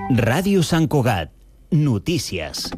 Ràdio Sant Cugat. Notícies.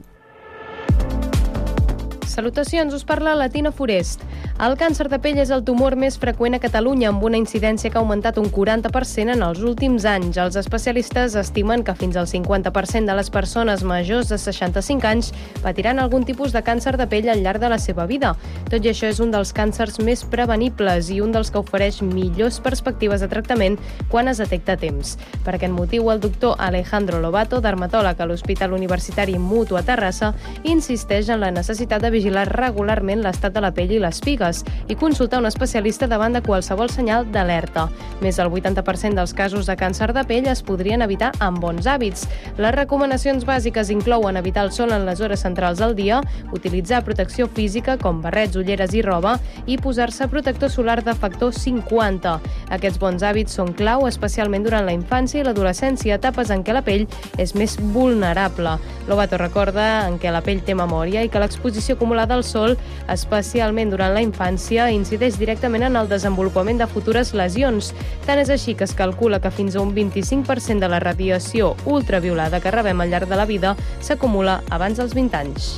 Salutacions, us parla la Tina Forest. El càncer de pell és el tumor més freqüent a Catalunya, amb una incidència que ha augmentat un 40% en els últims anys. Els especialistes estimen que fins al 50% de les persones majors de 65 anys patiran algun tipus de càncer de pell al llarg de la seva vida. Tot i això, és un dels càncers més prevenibles i un dels que ofereix millors perspectives de tractament quan es detecta a temps. Per aquest motiu, el doctor Alejandro Lobato, dermatòleg a l'Hospital Universitari Mutu a Terrassa, insisteix en la necessitat de vigilar regularment l'estat de la pell i les pigues i consultar un especialista davant de qualsevol senyal d'alerta. Més del 80% dels casos de càncer de pell es podrien evitar amb bons hàbits. Les recomanacions bàsiques inclouen evitar el sol en les hores centrals del dia, utilitzar protecció física com barrets, ulleres i roba i posar-se protector solar de factor 50. Aquests bons hàbits són clau, especialment durant la infància i l'adolescència, etapes en què la pell és més vulnerable. Lobato recorda en què la pell té memòria i que l'exposició acumulada al sol, especialment durant la infància, incideix directament en el desenvolupament de futures lesions. Tant és així que es calcula que fins a un 25% de la radiació ultraviolada que rebem al llarg de la vida s'acumula abans dels 20 anys.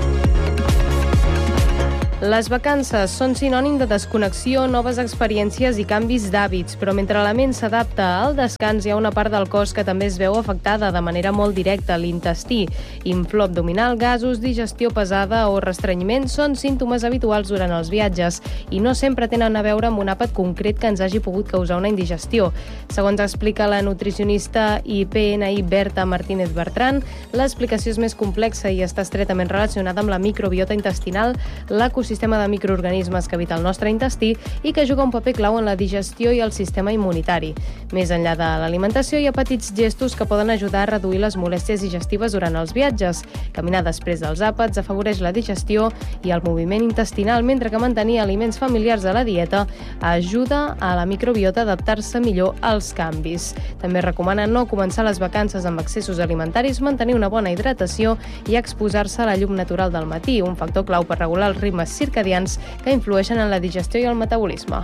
Les vacances són sinònim de desconnexió, noves experiències i canvis d'hàbits, però mentre la ment s'adapta al descans hi ha una part del cos que també es veu afectada de manera molt directa, l'intestí. Inflor abdominal, gasos, digestió pesada o restrenyiment són símptomes habituals durant els viatges i no sempre tenen a veure amb un àpat concret que ens hagi pogut causar una indigestió. Segons explica la nutricionista i PNI Berta Martínez Bertran, l'explicació és més complexa i està estretament relacionada amb la microbiota intestinal, l'ecosistema de microorganismes que habita el nostre intestí i que juga un paper clau en la digestió i el sistema immunitari. Més enllà de l'alimentació, hi ha petits gestos que poden ajudar a reduir les molèsties digestives durant els viatges. Caminar després dels àpats afavoreix la digestió i el moviment intestinal, mentre que mantenir aliments familiars a la dieta ajuda a la microbiota a adaptar-se millor als canvis. També recomana no començar les vacances amb excessos alimentaris, mantenir una bona hidratació i exposar-se a la llum natural del matí, un factor clau per regular els ritmes circadians que influeixen en la digestió i el metabolisme.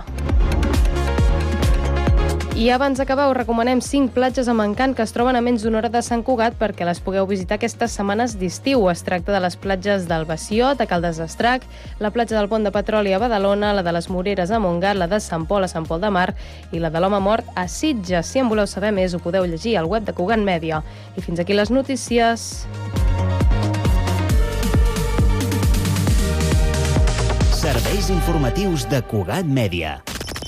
I abans d'acabar, us recomanem 5 platges amb encant que es troben a menys d'una hora de Sant Cugat perquè les pugueu visitar aquestes setmanes d'estiu. Es tracta de les platges del Baciot, a Caldes d'Estrac, la platja del Pont de Petroli a Badalona, la de les Moreres a Montgat, la de Sant Pol a Sant Pol de Mar i la de l'Home Mort a Sitges. Si en voleu saber més, ho podeu llegir al web de Cugat Mèdia. I fins aquí les notícies. Serveis informatius de Cugat Mèdia.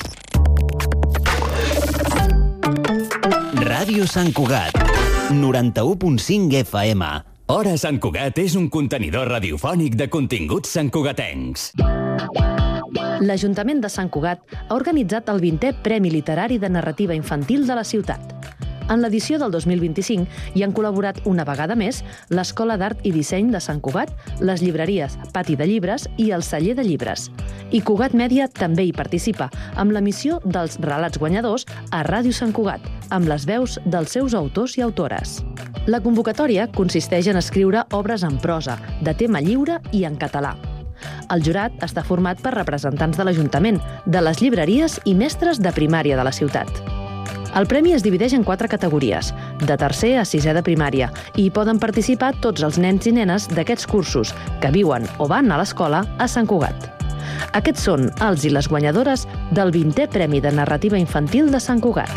Ràdio Sant Cugat, 91.5 FM. Hora Sant Cugat és un contenidor radiofònic de continguts santcugatencs. L'Ajuntament de Sant Cugat ha organitzat el 20è Premi Literari de Narrativa Infantil de la ciutat. En l'edició del 2025 hi han col·laborat una vegada més l'Escola d'Art i Disseny de Sant Cugat, les llibreries Pati de Llibres i el Celler de Llibres. I Cugat Mèdia també hi participa, amb l'emissió dels relats guanyadors a Ràdio Sant Cugat, amb les veus dels seus autors i autores. La convocatòria consisteix en escriure obres en prosa, de tema lliure i en català. El jurat està format per representants de l'Ajuntament, de les llibreries i mestres de primària de la ciutat. El premi es divideix en 4 categories, de tercer a sisè de primària, i hi poden participar tots els nens i nenes d'aquests cursos que viuen o van a l'escola a Sant Cugat. Aquests són els i les guanyadores del 20è Premi de Narrativa Infantil de Sant Cugat.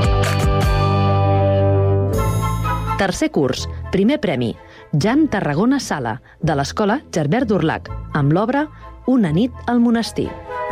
Tercer curs, primer premi, Jan Tarragona Sala, de l'Escola Gerbert d'Urlac, amb l'obra Una nit al monestir.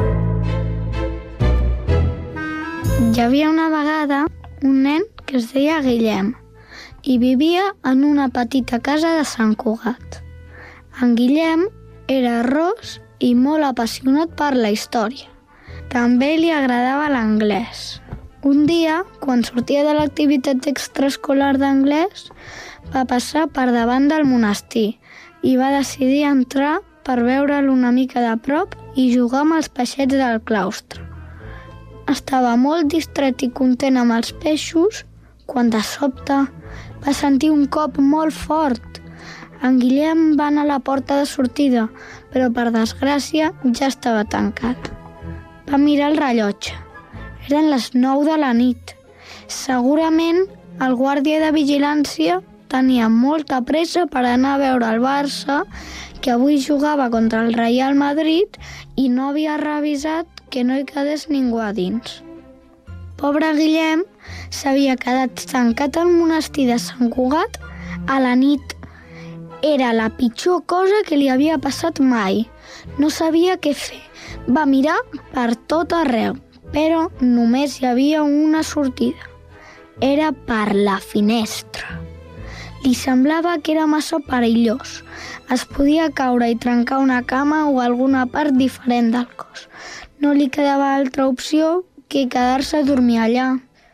Hi havia una vegada un nen que es deia Guillem i vivia en una petita casa de Sant Cugat. En Guillem era ros i molt apassionat per la història. També li agradava l'anglès. Un dia, quan sortia de l'activitat extraescolar d'anglès, va passar per davant del monestir i va decidir entrar per veure'l una mica de prop i jugar amb els peixets del claustre. Estava molt distret i content amb els peixos quan de sobte va sentir un cop molt fort. En Guillem va anar a la porta de sortida, però per desgràcia ja estava tancada. Va mirar el rellotge. Eren les 9 de la nit Segurament el guàrdia de vigilància tenia molta pressa per anar a veure el Barça, que avui jugava contra el Real Madrid i no havia revisat que no hi quedés ningú a dins. Pobre Guillem s'havia quedat tancat al monestir de Sant Cugat a la nit. Era la pitjor cosa que li havia passat mai. No sabia què fer. Va mirar per tot arreu, però només hi havia una sortida. Era per la finestra. Li semblava que era massa perillós. Es podia caure i trencar una cama o alguna part diferent del cos. No li quedava altra opció que quedar-se a dormir allà.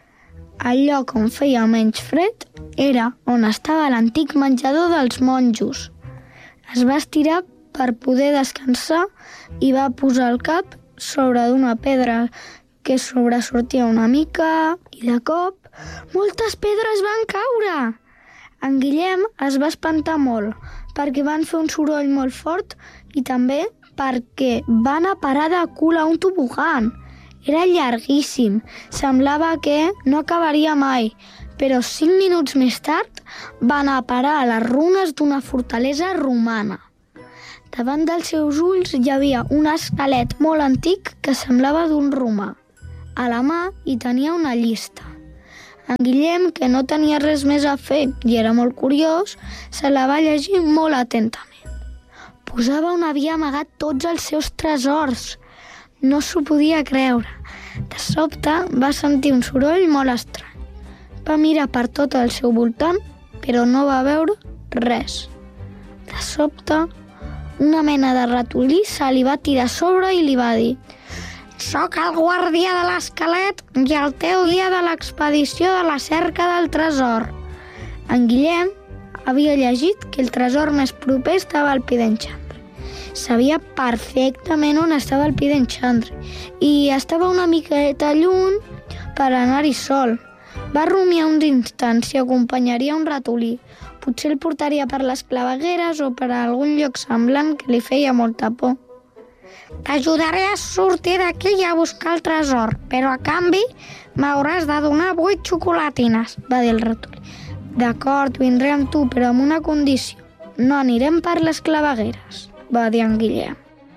El lloc on feia menys fred era on estava l'antic menjador dels monjos. Es va estirar per poder descansar i va posar el cap sobre d'una pedra que sobresortia una mica i de cop moltes pedres van caure. En Guillem es va espantar molt perquè van fer un soroll molt fort i també perquè va anar a parar de cul a un tobogan. Era llarguíssim, semblava que no acabaria mai, però 5 minuts més tard va anar a parar a les runes d'una fortalesa romana. Davant dels seus ulls hi havia un esquelet molt antic que semblava d'un romà. A la mà hi tenia una llista. En Guillem, que no tenia res més a fer i era molt curiós, se la va llegir molt atentament. Posava on havia amagat tots els seus tresors. No s'ho podia creure. De sobte va sentir un soroll molt estrany. Va mirar per tot el seu voltant, però no va veure res. De sobte, una mena de ratolí se li va tirar a sobre i li va dir: «Soc el guàrdia de l'esquelet i el teu guia de l'expedició de la cerca del tresor». En Guillem havia llegit que el tresor més proper estava al pi d'en Xandri. Sabia perfectament on estava el pi d'en Xandri i estava una miqueta lluny per anar-hi sol. Va rumiar uns instants si acompanyaria un ratolí. Potser el portaria per les clavegueres o per algun lloc semblant que li feia molta por. «T'ajudaré a sortir d'aquí i a buscar el tresor, però a canvi m'hauràs de donar 8 xocolatines», va dir el ratolí. «D'acord, vindré amb tu, però amb una condició. No anirem per les clavegueres», va dir en Guillem.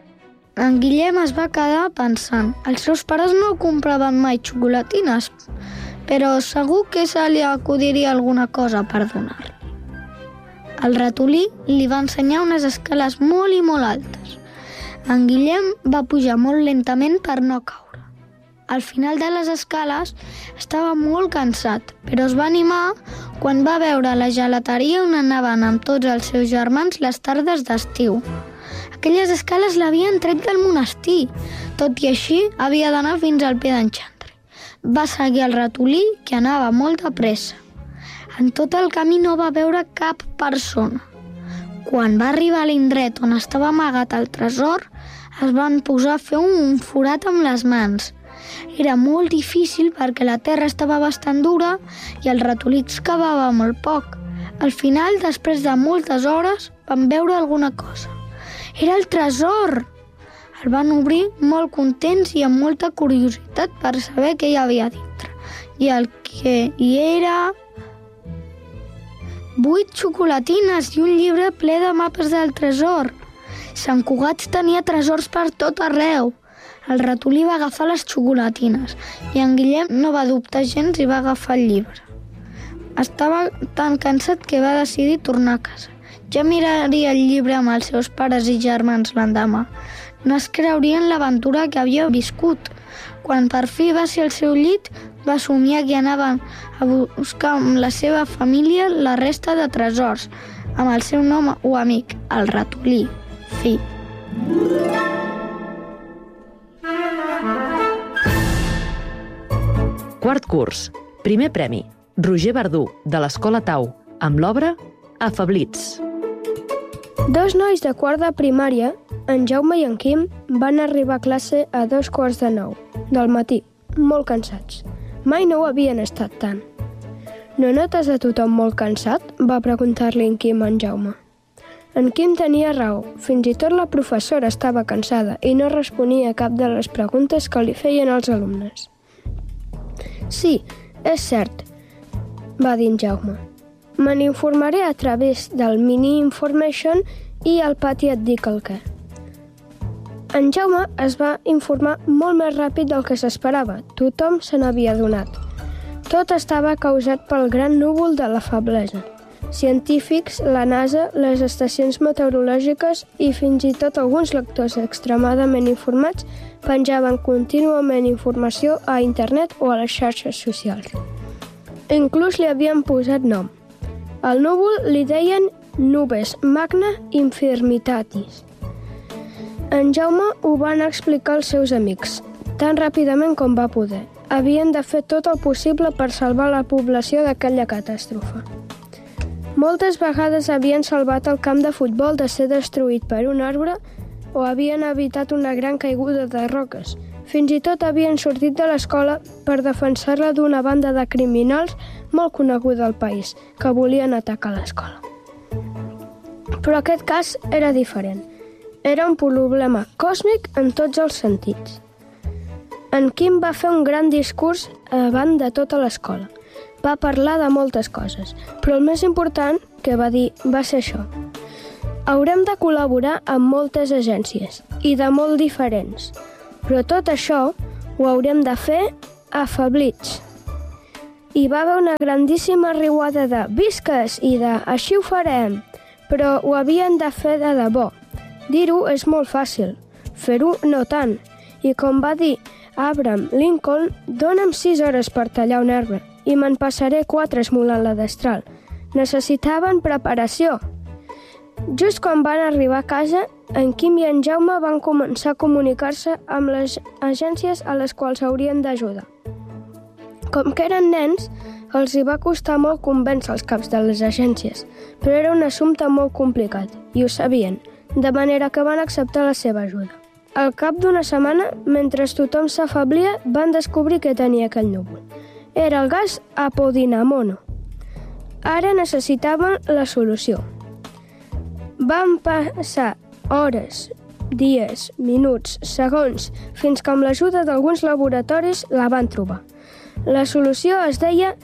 En Guillem es va quedar pensant. Els seus pares no compraven mai xocolatines, però segur que se li acudiria alguna cosa per donar-li. El ratolí li va ensenyar unes escales molt i molt altes. En Guillem va pujar molt lentament per no caure. Al final de les escales estava molt cansat, però es va animar quan va veure la gelateria on anaven amb tots els seus germans les tardes d'estiu. Aquelles escales l'havien tret del monestir. Tot i així, havia d'anar fins al pi d'en Xandri. Va seguir el ratolí, que anava molt de pressa. En tot el camí no va veure cap persona. Quan va arribar a l'indret on estava amagat el tresor, es van posar a fer un forat amb les mans. Era molt difícil perquè la terra estava bastant dura i el ratolí excavava molt poc. Al final, després de moltes hores, van veure alguna cosa. Era el tresor! El van obrir molt contents i amb molta curiositat per saber què hi havia dintre. I el que hi era... 8 xocolatines i un llibre ple de mapes del tresor. Sant Cugat tenia tresors per tot arreu. El ratolí va agafar les xocolatines i en Guillem no va dubtar gens i va agafar el llibre. Estava tan cansat que va decidir tornar a casa. Ja miraria el llibre amb els seus pares i germans l'endemà. No es creurien l'aventura que havia viscut. Quan per fi va ser al seu llit, va somiar que anaven a buscar amb la seva família la resta de tresors, amb el seu nom o amic, el ratolí. Fi. Quart curs. Primer premi. Roger Verdú, de l'Escola Tau, amb l'obra Afablits. Dos nois de quart de primària, en Jaume i en Quim, van arribar a classe a 8:45 del matí, molt cansats. Mai no ho havien estat tant. «No notes a tothom molt cansat?», va preguntar-li en Quim a en Jaume. En Quim tenia raó, fins i tot la professora estava cansada i no responia a cap de les preguntes que li feien els alumnes. «Sí, És cert, va dir en Jaume. Me n'informaré a través del Mini Information i al pati et dic el què. En Jaume es va informar molt més ràpid del que s'esperava. Tothom se n'havia adonat. Tot estava causat pel gran núvol de la feblesa. Científics, la NASA, les estacions meteorològiques i fins i tot alguns lectors extremadament informats penjaven contínuament informació a internet o a les xarxes socials. Inclús li havien posat nom. Al núvol li deien Nubes Magna Infirmitatis. En Jaume ho van explicar als seus amics, tan ràpidament com va poder. Havien de fer tot el possible per salvar la població d'aquella catàstrofe. Moltes vegades havien salvat el camp de futbol de ser destruït per un arbre o havien evitat una gran caiguda de roques. Fins i tot havien sortit de l'escola per defensar-la d'una banda de criminals molt coneguda al país, que volien atacar l'escola. Però aquest cas era diferent. Era un problema còsmic en tots els sentits. En Quim va fer un gran discurs davant de tota l'escola. Va parlar de moltes coses, però el més important que va dir va ser això. Haurem de col·laborar amb moltes agències i de molt diferents, però tot això ho haurem de fer afablits. Hi va haver una grandíssima riuada de visques i de així ho farem, però ho havien de fer de debò. Dir-ho és molt fàcil, fer-ho no tant. I com va dir Abraham Lincoln, dona'm 6 hores per tallar un arbre i me'n passaré 4 esmolant la destral. Necessitaven preparació. Just quan van arribar a casa, en Quim i en Jaume van començar a comunicar-se amb les agències a les quals haurien d'ajudar. Com que eren nens, els hi va costar molt convèncer els caps de les agències, però era un assumpte molt complicat, i ho sabien, de manera que van acceptar la seva ajuda. Al cap d'una setmana, mentre tothom s'afablia, van descobrir què tenia aquell núvol. Era el gas apodinamono. Ara necessitaven la solució. Van passar hores, dies, minuts, segons, fins que amb l'ajuda d'alguns laboratoris la van trobar. La solució es deia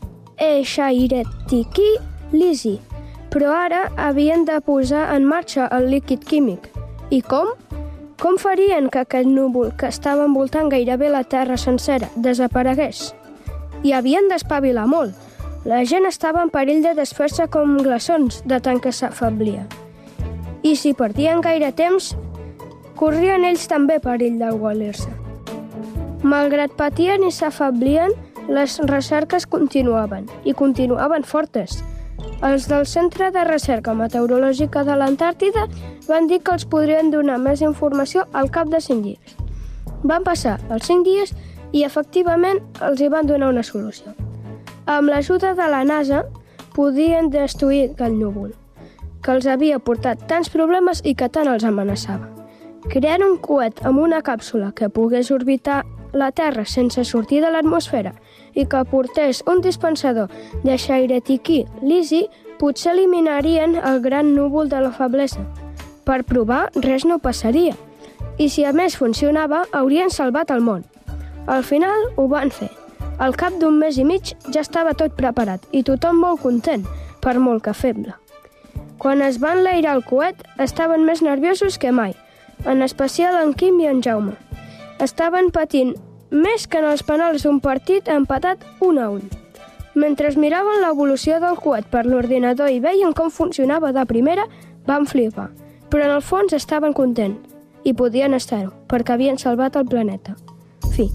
Echairetikhi lisi, però ara havien de posar en marxa el líquid químic. I com? Com farien que aquest núvol que estava envoltant gairebé la Terra sencera desaparegués? I havien d'espavilar molt. La gent estava en perill de desfer-se com glaçons de tant que s'afablia. I si perdien gaire temps, corrien ells també perill d'aigualir-se. Malgrat patien i s'afablien, les recerques continuaven, i continuaven fortes. Els del Centre de Recerca Meteorològica de l'Antàrtida van dir que els podrien donar més informació al cap de 5 dies. Van passar els 5 dies i efectivament els hi van donar una solució. Amb l'ajuda de la NASA podien destruir aquell núvol, que els havia portat tants problemes i que tant els amenaçava. Creant un coet amb una càpsula que pogués orbitar la Terra sense sortir de l'atmosfera i que portés un dispensador de Echairetikhi lisi, potser eliminarien el gran núvol de la feblesa. Per provar, res no passaria. I si a més funcionava, haurien salvat el món. Al final ho van fer. Al cap d'un mes i mig ja estava tot preparat i tothom molt content, per molt que feble. Quan es va enlairar el coet, estaven més nerviosos que mai, en especial en Quim i en Jaume. Estaven patint més que en els penals d'un partit empatat 1-1. Mentre miraven l'evolució del coet per l'ordinador i veien com funcionava de primera, van flipar. Però en el fons estaven contents, i podien estar-ho, perquè havien salvat el planeta. Fi.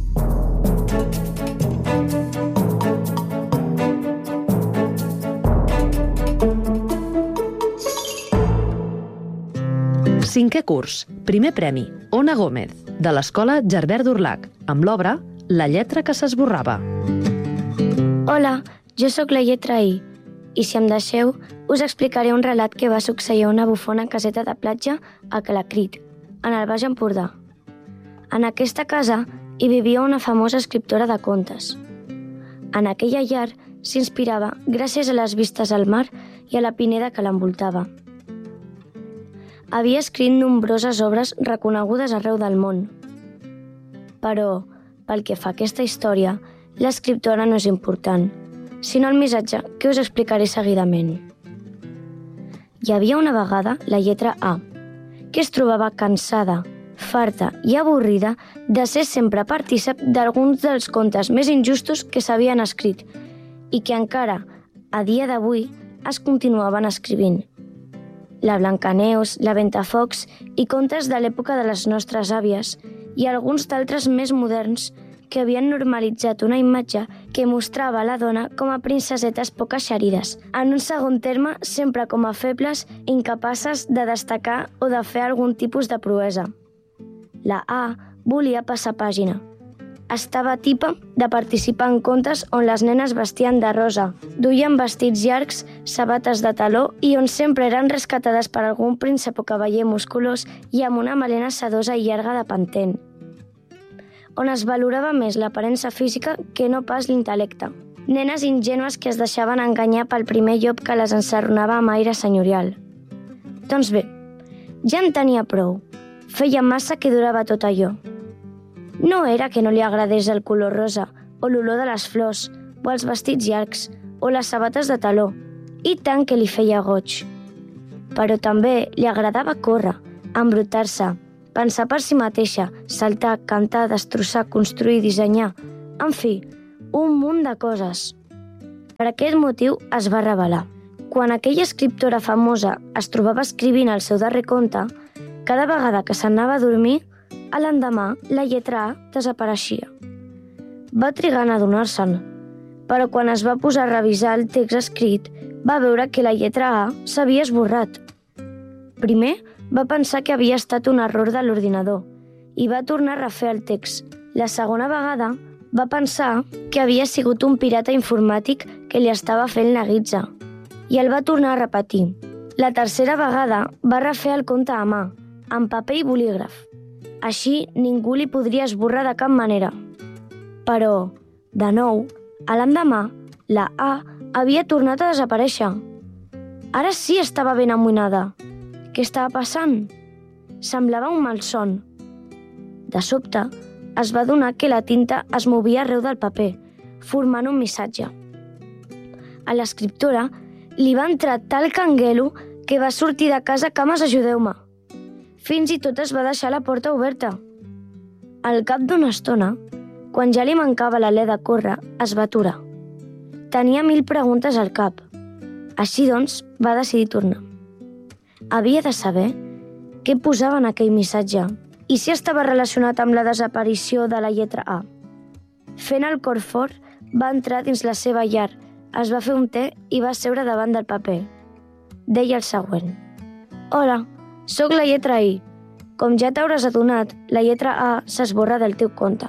Cinquè curs, primer premi, Ona Gómez, de l'Escola Gerbert d'Urlac, amb l'obra La lletra que s'esborrava. Hola, jo sóc la lletra I, i si em deixeu, us explicaré un relat que va succeir a una bufona caseta de platja a Calacrit, en el Baix Empordà. En aquesta casa hi vivia una famosa escriptora de contes. En aquella llar s'inspirava gràcies a les vistes al mar i a la pineda que l'envoltava. Havia escrit nombroses obres reconegudes arreu del món. Però, pel que fa a aquesta història, l'escriptora no és important, sinó el missatge que us explicaré seguidament. Hi havia una vegada la lletra A, que es trobava cansada, farta i avorrida de ser sempre partícip d'alguns dels contes més injustos que s'havien escrit i que encara, a dia d'avui, es continuaven escrivint. La Blancaneus, la Ventafocs i contes de l'època de les nostres àvies i alguns d'altres més moderns que havien normalitzat una imatge que mostrava la dona com a princesetes poc eixerides, en un segon terme sempre com a febles i incapaces de destacar o de fer algun tipus de proesa. La A volia passar pàgina. Estava tipa de participar en contes on les nenes vestien de rosa, duien vestits llargs, sabates de taló i on sempre eren rescatades per algun príncep o cavaller musculós i amb una melena sedosa i llarga de pentent, on es valorava més l'aparença física que no pas l'intel·lecte. Nenes ingènues que es deixaven enganyar pel primer llop que les ensarronava amb aire senyorial. Doncs bé, ja en tenia prou. Feia massa que durava tot allò. No era que no li agradés el color rosa, o l'olor de les flors, o els vestits llargs, o les sabates de taló, i tant que li feia goig. Però també li agradava córrer, embrutar-se, pensar per si mateixa, saltar, cantar, destrossar, construir, dissenyar... En fi, un munt de coses. Per aquest motiu es va rebel·lar. Quan aquella escriptora famosa es trobava escrivint el seu darrer conte, cada vegada que s'anava a dormir, a l'endemà la lletra A desapareixia. Va trigar a adonar-se'n, però quan es va posar a revisar el text escrit, va veure que la lletra A s'havia esborrat. Primer, va pensar que havia estat un error de l'ordinador i va tornar a refer el text. La segona vegada va pensar que havia sigut un pirata informàtic que li estava fent la guitza i el va tornar a repetir. La tercera vegada va refer el conte a mà, amb paper i bolígraf. Així ningú li podria esborrar de cap manera. Però, de nou, a l'endemà, la A havia tornat a desaparèixer. Ara sí estava ben amoïnada. Què estava passant? Semblava un malson. De sobte, es va adonar que la tinta es movia arreu del paper, formant un missatge. A l'escriptora li va entrar tal canguelo que va sortir de casa cames ajudeu-me. Fins i tot es va deixar la porta oberta. Al cap d'una estona, quan ja li mancava l'alè de córrer, es va aturar. Tenia 1000 preguntes al cap. Així doncs, va decidir tornar. Havia de saber què posava en aquell missatge i si estava relacionat amb la desaparició de la lletra A. Fent el cor fort, va entrar dins la seva llar, es va fer un te i va seure davant del paper. Deia el següent. Hola, sóc la lletra I. Com ja t'hauràs adonat, la lletra A s'esborra del teu conte.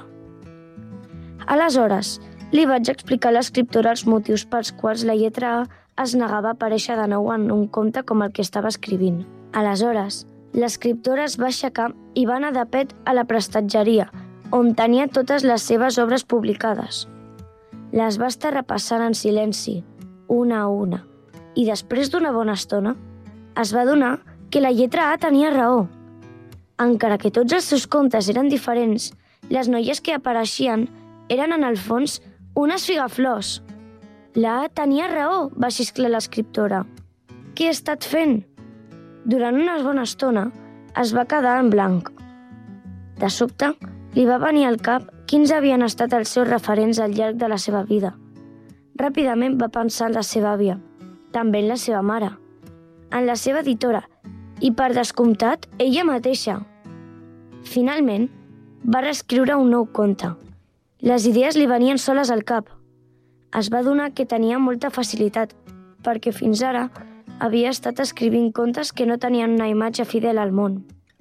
Aleshores, li vaig explicar a l'escriptora els motius pels quals la lletra A es negava a aparèixer de nou en un conte com el que estava escrivint. Aleshores, l'escriptora es va aixecar i va anar de pet a la prestatgeria, on tenia totes les seves obres publicades. Les va estar repassant en silenci, una a una, i després d'una bona estona, es va adonar que la lletra A tenia raó. Encara que tots els seus contes eren diferents, les noies que apareixien eren en el fons unes figaflors. La A tenia raó, va xisclar l'escriptora. Què he estat fent? Durant una bona estona es va quedar en blanc. De sobte, li va venir al cap quins havien estat els seus referents al llarg de la seva vida. Ràpidament va pensar en la seva àvia, també en la seva mare, en la seva editora i, per descomptat, ella mateixa. Finalment, va reescriure un nou conte. Les idees li venien soles al cap. Es va adonar que tenia molta facilitat, perquè fins ara havia estat escrivint contes que no tenien una imatge fidel al món.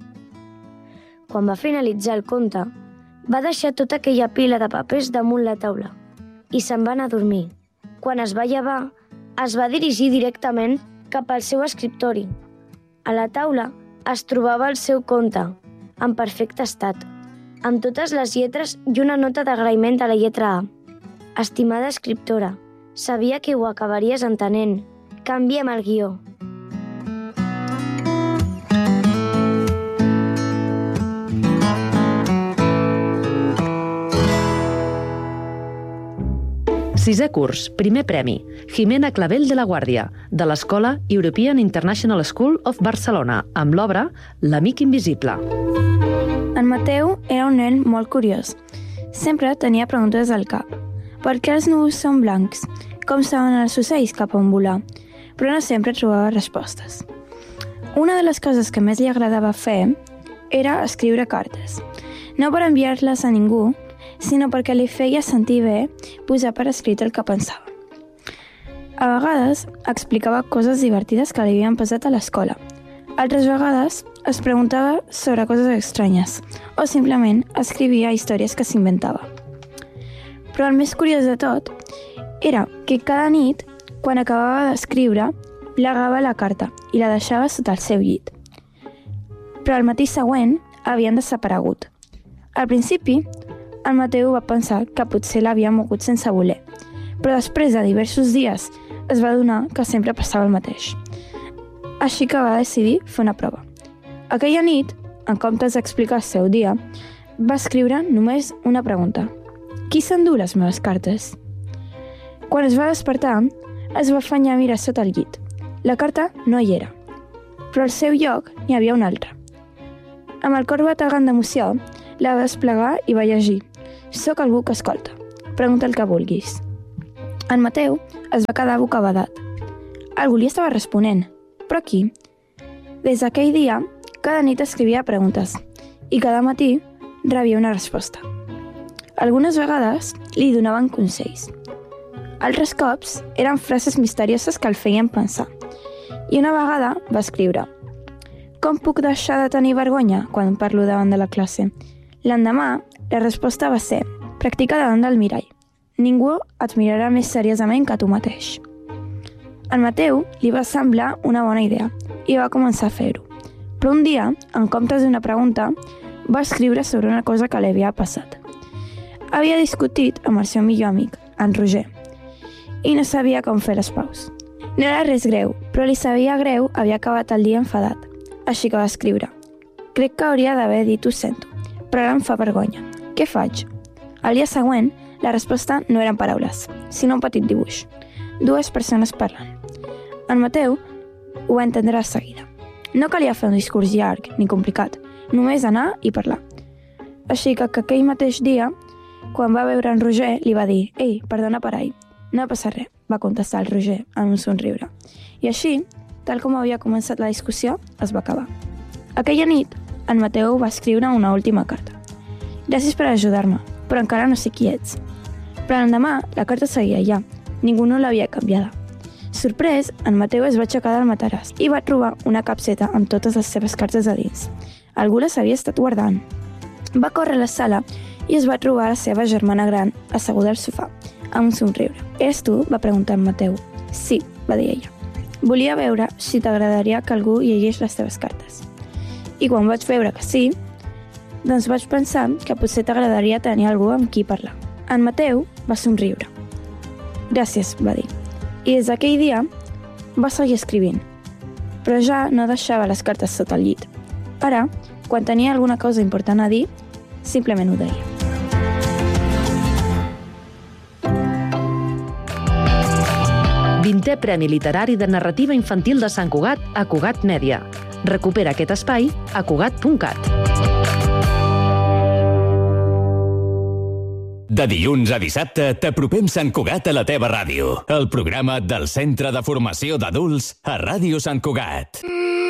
Quan va finalitzar el conte, va deixar tota aquella pila de papers damunt la taula i se'n va anar a dormir. Quan es va llevar, es va dirigir directament cap al seu escriptori. A la taula es trobava el seu conte, en perfecte estat, amb totes les lletres i una nota d'agraïment de la lletra A. Estimada escriptora, sabia que ho acabaries entenent. Canviem el guió. 6è curs, primer premi, Jimena Clavel de la Guàrdia, de l'Escola European International School of Barcelona, amb l'obra L'amic invisible. En Mateu era un nen molt curiós. Sempre tenia preguntes al cap. Per què els núvols són blancs? Com saben els ocells cap on volar? Però no sempre trobava respostes. Una de les coses que més li agradava fer era escriure cartes. No per enviar-les a ningú, sinó perquè li feia sentir bé posar per escrit el que pensava. A vegades explicava coses divertides que li havien passat a l'escola. Altres vegades es preguntava sobre coses estranyes o simplement escrivia històries que s'inventava. Però el més curiós de tot era que cada nit, quan acabava d'escriure, plegava la carta i la deixava sota el seu llit. Però al matí següent havien desaparegut. Al principi, el Mateu va pensar que potser l'havia mogut sense voler, però després de diversos dies es va adonar que sempre passava el mateix. Així que va decidir fer una prova. Aquella nit, en comptes d'explicar el seu dia, va escriure només una pregunta. Qui s'endú les meves cartes? Quan es va despertar, es va afanyar a mirar sota el llit. La carta no hi era, però al seu lloc n'hi havia una altra. Amb el cor bategant d'emoció, la va desplegar i va llegir. Soc algú que escolta. Pregunta el que vulguis. En Mateu es va quedar bocabadat. Algú li estava responent. Però qui? Des d'aquell dia, cada nit escrivia preguntes i cada matí rebia una resposta. Algunes vegades li donaven consells. Altres cops eren frases misterioses que el feien pensar. I una vegada va escriure: com puc deixar de tenir vergonya quan parlo davant de la classe? L'endemà, la resposta va ser: practica davant del mirall. Ningú et mirarà més seriosament que tu mateix. Al Mateu li va semblar una bona idea i va començar a fer-ho. Però un dia, en comptes d'una pregunta, va escriure sobre una cosa que li havia passat. Havia discutit amb el seu millor amic, en Roger, i no sabia com fer les paus. No era res greu, però li sabia greu haver acabat el dia enfadat. Així que va escriure: crec que hauria d'haver dit ho sento, però ara em fa vergonya. Què faig? Al dia següent, la resposta no eren paraules, sinó un petit dibuix. 2 persones parlant. En Mateu ho va entendre de seguida. No calia fer un discurs llarg ni complicat, només anar i parlar. Així que aquell mateix dia, quan va veure en Roger, li va dir: «Ei, perdona per ahir». «No passa res», va contestar el Roger amb un somriure. I així, tal com havia començat la discussió, es va acabar. Aquella nit, en Mateu va escriure una última carta. «Gràcies per ajudar-me, però encara no sé qui ets». Però l'endemà, la carta seguia allà. Ningú no l'havia canviada. Sorprès, en Mateu es va aixecar del materàs i va trobar una capseta amb totes les seves cartes a dins. Algú les havia estat guardant. Va córrer a la sala i es va trobar la seva germana gran asseguda al sofà, amb un somriure. «Eres tu?», va preguntar en Mateu. «Sí», va dir ella. «Volia veure si t'agradaria que algú llegís les teves cartes. I quan vaig veure que sí, doncs vaig pensar que potser t'agradaria tenir algú amb qui parlar». En Mateu va somriure. «Gràcies», va dir. I des d'aquell dia va seguir escrivint, però ja no deixava les cartes sota el llit. Ara, quan tenia alguna cosa important a dir, simplement ho deia. Vintè Premi Literari de Narrativa Infantil de Sant Cugat a Cugat Mèdia. Recupera aquest espai a cugat.cat. De dilluns a dissabte t'apropem Sant Cugat a la teva ràdio. El programa del Centre de Formació d'Adults a Ràdio Sant Cugat.